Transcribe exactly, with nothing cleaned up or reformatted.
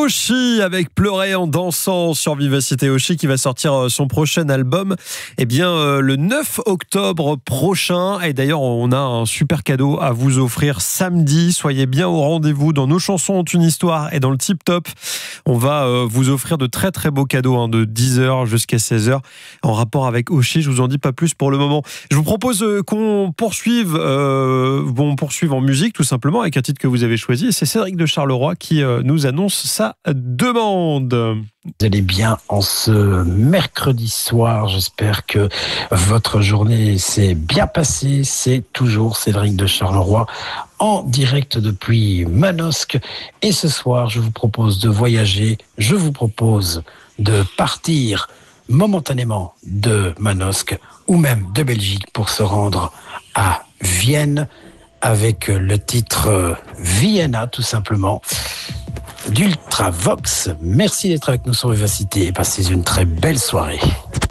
Oshi avec Pleurer en dansant sur Vivacité. Oshi qui va sortir son prochain album eh bien, euh, le neuf octobre prochain. Et d'ailleurs, on a un super cadeau à vous offrir samedi. Soyez bien au rendez-vous dans Nos chansons ont une histoire et dans le Tip Top. On va euh, vous offrir de très très beaux cadeaux hein, de dix heures jusqu'à seize heures en rapport avec Oshi. Je vous en dis pas plus pour le moment. Je vous propose euh, qu'on poursuive, euh, bon, poursuive en musique tout simplement avec un titre que vous avez choisi. Et c'est Cédric de Charleroi qui euh, nous annonce sa demande. Vous allez bien en ce mercredi soir. J'espère que votre journée s'est bien passée. C'est toujours Cédric de Charleroi en direct depuis Manosque. Et ce soir, je vous propose de voyager. Je vous propose de partir momentanément de Manosque ou même de Belgique pour se rendre à Vienne avec le titre Vienna tout simplement d'Ultravox. Merci d'être avec nous sur Vivacité et passez une très belle soirée.